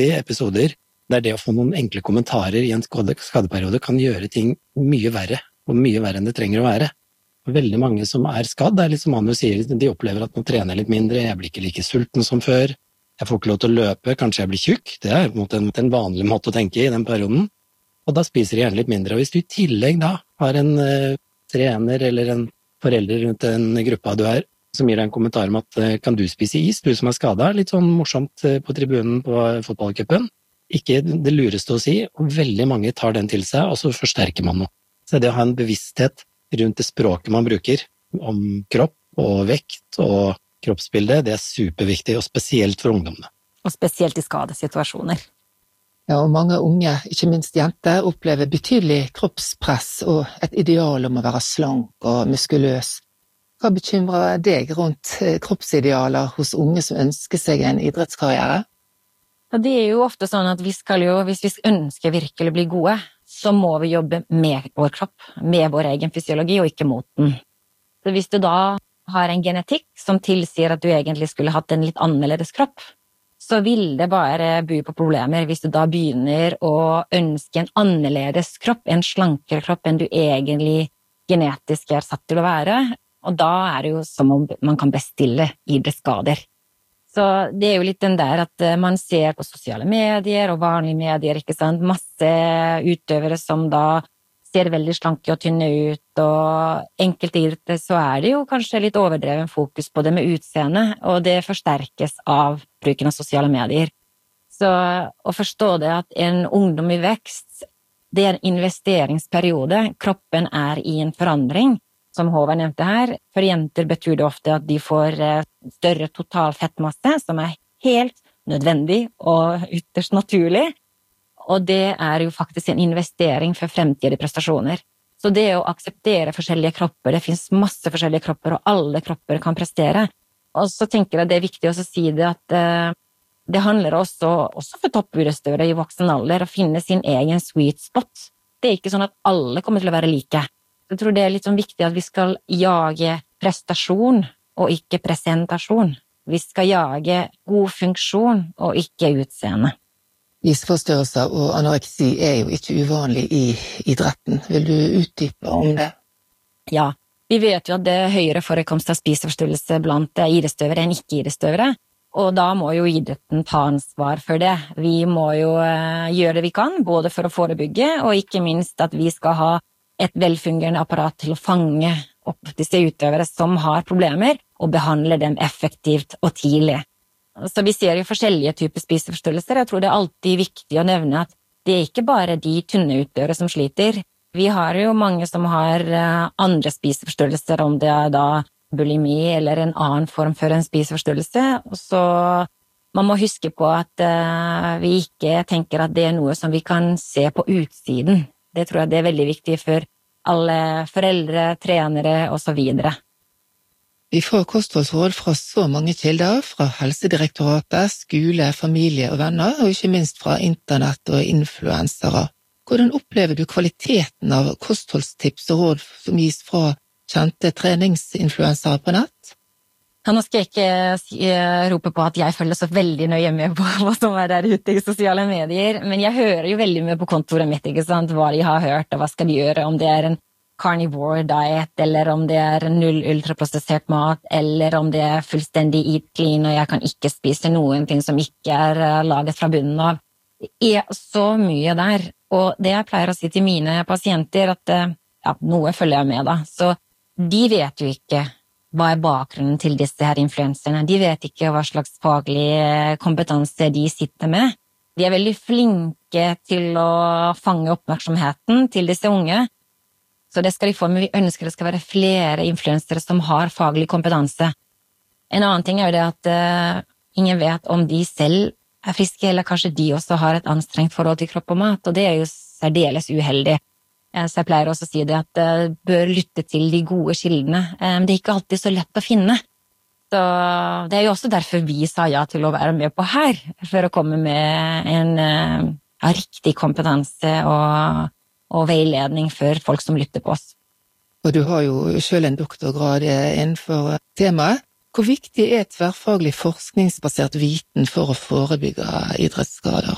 episoder der det å få noen enkle kommentarer i en skadeperiode kan gjøre ting mye verre, og mye verre enn det trenger å være. Veldig mange som skadd, det litt som Manu sier, de opplever at nå trener jeg litt mindre, jeg blir ikke like sulten som før, jeg får ikke lov til å løpe, kanskje jeg blir tjukk, det på en måte en vanlig måte å tenke i den perioden, og da spiser de gjerne litt mindre. Og hvis du i tillegg da har en trener eller en forelder rundt den gruppa du som gir deg en kommentar om at kan du spise is, du som skadet, litt sånn morsomt på tribunen på fotballcupen, ikke det lureste å si, og veldig mange tar den til seg, og så forsterker man noe. Så det å ha en bevissthet rundt det språket man bruker om kropp og vekt og kroppsbilde, det superviktig, og spesielt for ungdommene. Og spesielt i skadesituasjoner. Ja, og mange unge, ikke minst jenter, opplever betydelig kroppspress og et ideal om å være slank og muskuløs. Hva bekymrer deg rundt kroppsidealer hos unge som ønsker seg en idrettskarriere? Ja, det jo ofte sånn at hvis vi ønsker virkelig å bli gode, så må vi jobbe med vår kropp, med vår egen fysiologi, og ikke mot den. Så hvis du da har en genetikk som tilsier at du egentlig skulle hatt en litt annerledes kropp, så vil det bare by på problemer hvis du da begynner å ønske en annerledes kropp, en slankere kropp enn du egentlig genetisk satt til å være, og da det jo som om man kan bestille idrettsskader. Så det jo litt den der at man ser på sosiale medier og vanlige medier, ikke sant, masse utøvere som da ser veldig slanke og tynne ut, og enkelte idretter så det jo kanskje litt overdreven fokus på det med utseende, og det forsterkes av bruken av sosiale medier. Så å forstå det at en ungdom i vekst, det en investeringsperiode, kroppen i en forandring, som Håvard nevnte her. For jenter betyr det ofte at de får større total fettmasse, som helt nødvendig og ytterst naturlig. Og det jo faktisk en investering for fremtidige prestasjoner. Så det å akseptere forskjellige kropper, det finnes masse forskjellige kropper, og alle kropper kan prestere. Og så tenker jeg det viktig å si det at det handler også for toppidrettsutøvere i voksen alder å finne sin egen sweet spot. Det ikke sånn at alle kommer til å være like. Jeg tror det litt sånn viktig at vi skal jage prestasjon og ikke presentasjon. Vi skal jage god funksjon og ikke utseende. Spiseforstyrrelser og anoreksi jo ikke uvanlig i idretten. Vil du utdype om det? Ja, vi vet jo at det høyere forekomst av spiseforstyrrelse blant idrettsutøvere enn ikke-idrettsutøvere, og da må jo idretten ta ansvar for det. Vi må jo gjøre det vi kan, både for å forebygge, og ikke minst at vi skal ha et velfungerende apparat til å fange opp disse utøvere som har problemer, og behandle dem effektivt og tidlig. Så vi ser jo forskjellige typer spiseforstyrrelser. Jeg tror det alltid viktig å nevne at det ikke bare de tynne utøvere som sliter. Vi har jo mange som har andre spiseforstyrrelser, om det da bulimi eller en annen form for en spiseforstyrrelse. Så man må huske på at vi ikke tenker at det noe som vi kan se på utsiden. Det tror jeg det veldig viktig for alle foreldre, trenere og så videre. Vi får kostholdsråd fra så mange kilder, fra Helsedirektoratet, skole, familie og venner, og ikke minst fra internett og influensere. Hvordan opplever du kvaliteten av kostholdstips og råd som gis fra kjente treningsinfluensere på nett? Ja, nå skal jeg ikke rope på at jeg følger så veldig nøye med på hva som der ute i sosiale medier, men jeg hører jo veldig mye på kontoret mitt, ikke sant, hva de har hørt, og hva skal de gjøre, om det en carnivore diet, eller om det null ultraprosessert mat, eller om det fullstendig eat clean, og jeg kan ikke spise noen ting som ikke laget fra bunnen av. Det så mye der, og det jeg pleier å si til mine pasienter, at ja, noe følger jeg med da, så de vet jo ikke hva bakgrunnen til disse her influenserne. De vet ikke hva slags faglig kompetanse de sitter med. De veldig flinke til å fange oppmerksomheten til disse unge, så det skal de få, men vi ønsker det skal være flere influensere som har faglig kompetanse. En annen ting jo det at ingen vet om de selv friske, eller kanskje de også har et anstrengt forhold til kropp og mat, og det jo særdeles uheldig. Så jeg pleier også å si det at bør lytte til de gode kildene. Det ikke alltid så lett å finne. Så det jo også derfor vi sa ja til å være med på her, for å komme med en riktig kompetanse og veiledning for folk som lytter på oss. Og du har jo selv en doktorgrad innenfor temaet. Hvor viktig tverrfaglig forskningsbasert viten for å forebygge idrettsskader?